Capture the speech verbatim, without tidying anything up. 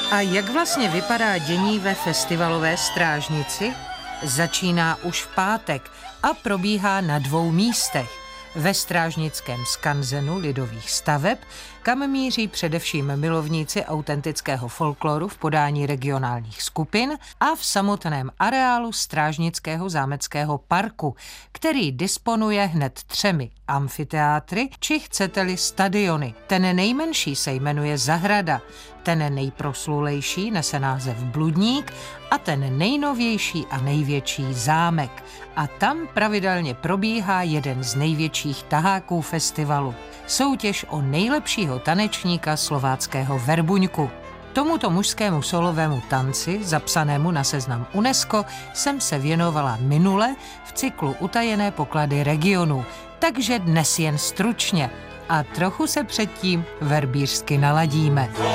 A jak vlastně vypadá dění ve festivalové Strážnici? Začíná už v pátek a probíhá na dvou místech. Ve strážnickém skanzenu lidových staveb, kam míří především milovníci autentického folkloru v podání regionálních skupin, a v samotném areálu Strážnického zámeckého parku, který disponuje hned třemi amfiteátry, či chcete-li stadiony. Ten nejmenší se jmenuje Zahrada, ten nejproslulejší nese název Bludník a ten nejnovější a největší Zámek. A tam pravidelně probíhá jeden z největších taháků festivalu. Soutěž o nejlepšího tanečníka slováckého Verbuňku. Tomuto mužskému solovému tanci, zapsanému na seznam UNESCO, jsem se věnovala minule v cyklu Utajené poklady regionu, takže dnes jen stručně a trochu se předtím verbířsky naladíme.